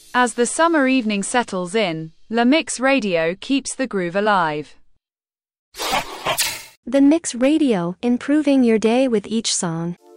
As the summer evening settles in, La Mix Radio keeps the groove alive. The Mix Radio, improving your day with each song.